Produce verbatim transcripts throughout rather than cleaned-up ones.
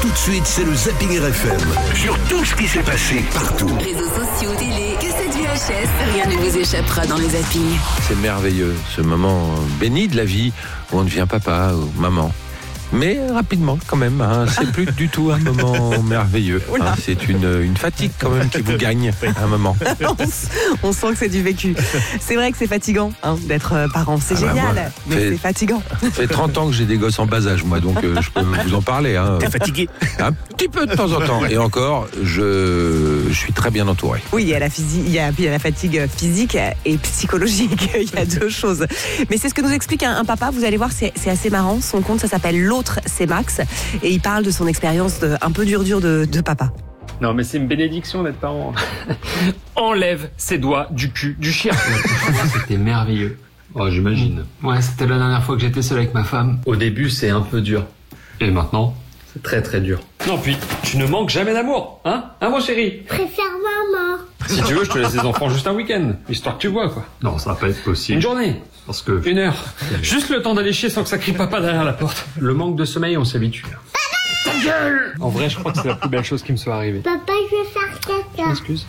Tout de suite, c'est le Zapping R F M. Sur tout ce qui s'est passé partout. Réseaux sociaux, télé, cassette V H S, rien ne vous échappera dans le Zapping. C'est merveilleux, ce moment béni de la vie où on devient papa ou maman. Mais rapidement quand même, hein, c'est plus du tout un moment merveilleux. Hein, c'est une, une fatigue quand même qui vous gagne à un moment. on, on sent que c'est du vécu. C'est vrai que c'est fatigant hein, d'être parent, c'est ah génial, bah mais fait, c'est fatigant. Ça fait trente ans que j'ai des gosses en bas âge moi, donc euh, je peux vous en parler. Hein. T'es fatigué? Un petit peu de temps en temps. Et encore, je, je suis très bien entouré. Oui, il y a la physique, il y a, il y a la fatigue physique et psychologique. Il y a deux choses. Mais c'est ce que nous explique un, un papa. Vous allez voir, c'est, c'est assez marrant. Son compte, ça s'appelle L'autre, c'est Max. Et il parle de son expérience de, un peu dur dur de, de papa. Non mais c'est une bénédiction d'être parent. Enlève ses doigts du cul du chien. C'était merveilleux. Oh, j'imagine. Ouais, c'était la dernière fois que j'étais seul avec ma femme. Au début c'est un peu dur. Et maintenant? C'est très très dur. Non puis, tu ne manques jamais d'amour, hein? Hein mon chéri? Préfère maman. Si tu veux, je te laisse les enfants juste un week-end, histoire que tu vois quoi. Non, ça va pas être possible. Une journée. Parce que... Une heure. Juste le temps d'aller chier sans que ça crie papa derrière la porte. Le manque de sommeil, on s'habitue. Ta gueule! En vrai, je crois que c'est la plus belle chose qui me soit arrivée. Papa, je vais faire caca. Excuse.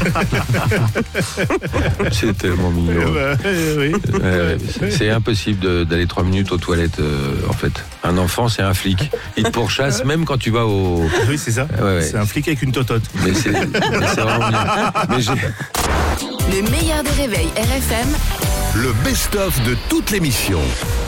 C'est tellement mignon. Eh ben, oui. Euh, c'est, c'est impossible de, d'aller trois minutes aux toilettes, euh, en fait. Un enfant, c'est un flic. Il te pourchasse même quand tu vas au... Oui, c'est ça. Ouais, ouais. C'est un flic avec une totote. Mais c'est, mais c'est vraiment bien. Mais j'ai... Le meilleur des réveils R F M. Le best-of de toute l'émission.